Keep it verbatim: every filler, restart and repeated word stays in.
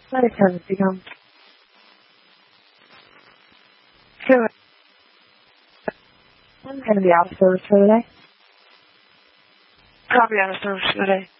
Let it service become. Good. I'm going to be out of service for the day. Copy out of service for the day.